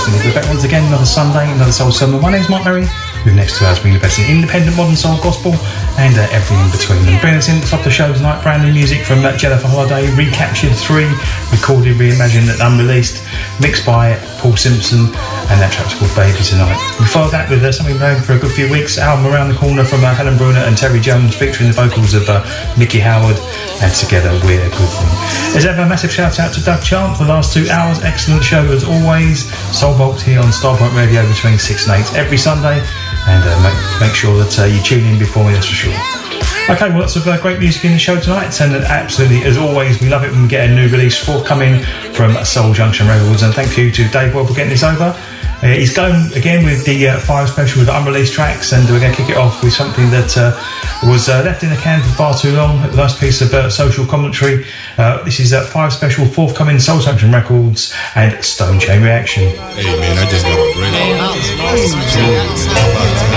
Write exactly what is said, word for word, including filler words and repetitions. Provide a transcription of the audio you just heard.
listening. We'll be back once again another Sunday, another Soul Sermon. My name's Mark Berry, with next two hours being the best in independent modern soul gospel and uh, everything in between. And bringing us in at the top of the show tonight, brand new music from uh, Jennifer Holiday, recaptured three, recorded, reimagined and unreleased, mixed by Paul Simpson, and that track's called Baby Tonight. We followed that with uh, something known for a good few weeks, album Around the Corner from uh, Helen Bruner and Terry Jones, featuring the vocals of uh, Mickey Howard, and together we're a good thing. As ever, a massive shout out to Doug Chant for the last two hours, excellent show as always. Soul Vault here on Starpoint Radio between six and eight every Sunday, and uh, make, make sure that uh, you tune in before me, that's for sure. Okay, well, lots of uh, great music in the show tonight, and uh, absolutely, as always, we love it when we get a new release forthcoming from Soul Junction Records, and thank you to Dave Boyle for getting this over. Uh, he's going again with the uh, Five Special with the unreleased tracks, and we're going to kick it off with something that uh, was uh, left in the can for far too long. A nice piece of uh, social commentary. Uh, this is uh, Five Special forthcoming Soul Junction Records and Stone Chain Reaction. Hey man, I just got a great.